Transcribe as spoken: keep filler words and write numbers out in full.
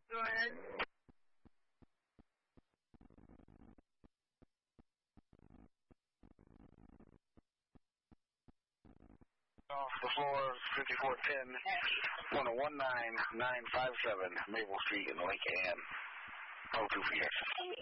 Go ahead. Off the floor, fifty-four ten, one nine nine five seven, Maple Street in Lake Ann. oh two feet.